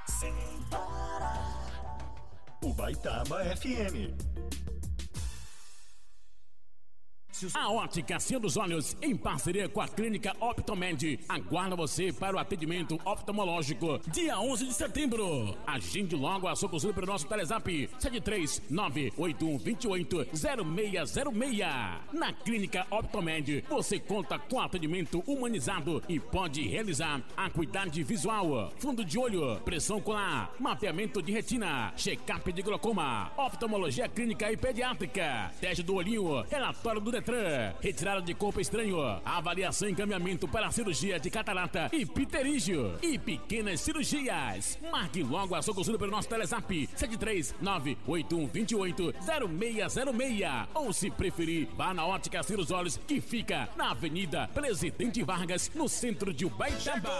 Sem parar. Ubaitaba FM. A Ótica Céu dos Olhos, em parceria com a Clínica Optomed, aguarda você para o atendimento oftalmológico dia 11 de setembro. Agende logo a sua consulta pelo nosso Telezap 73981280606. Na Clínica Optomed, você conta com atendimento humanizado e pode realizar acuidade visual, fundo de olho, pressão ocular, mapeamento de retina, check-up de glaucoma, oftalmologia clínica e pediátrica, teste do olhinho, relatório do Detran, retirada de corpo estranho, avaliação e encaminhamento para a cirurgia de catarata e pterígio e pequenas cirurgias. Marque logo a sua consulta pelo nosso Telezap 73981280606. Ou, se preferir, vá na Ótica Céu dos Olhos, que fica na Avenida Presidente Vargas, no centro de Ubaitaba.